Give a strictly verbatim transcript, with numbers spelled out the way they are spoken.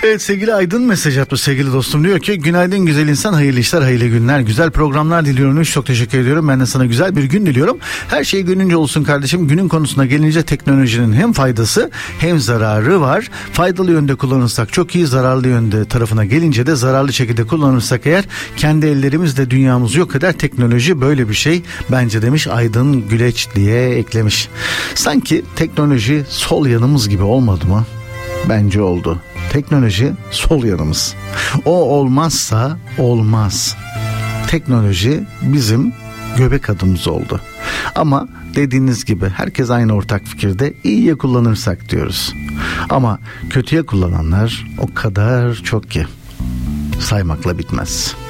Evet, sevgili Aydın mesaj atmış sevgili dostum, diyor ki günaydın güzel insan, hayırlı işler, hayırlı günler, güzel programlar diliyorum. Çok teşekkür ediyorum. Ben de sana güzel bir gün diliyorum. Her şey gönlünce olsun kardeşim. Günün konusuna gelince teknolojinin hem faydası hem zararı var. Faydalı yönde kullanırsak çok iyi, zararlı yönde tarafına gelince de zararlı şekilde kullanırsak eğer kendi ellerimizle dünyamızı yok eder. Teknoloji böyle bir şey bence demiş Aydın Güleç diye eklemiş. Sanki teknoloji sol yanımız gibi olmadı mı? Bence oldu. Teknoloji sol yanımız. O olmazsa olmaz. Teknoloji bizim göbek adımız oldu. Ama dediğiniz gibi herkes aynı ortak fikirde, iyiye kullanırsak diyoruz. Ama kötüye kullananlar o kadar çok ki saymakla bitmez.